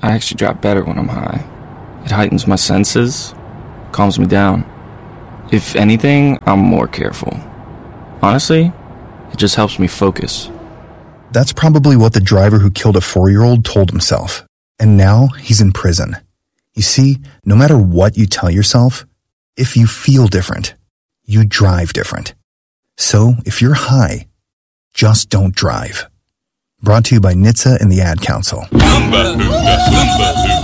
I actually drive better when I'm high. It heightens my senses, calms me down. If anything, I'm more careful. Honestly, it just helps me focus. That's probably what the driver who killed a 4-year-old told himself. And now he's in prison. You see, no matter what you tell yourself, if you feel different, you drive different. So if you're high, just don't drive. Brought to you by NHTSA and the Ad Council.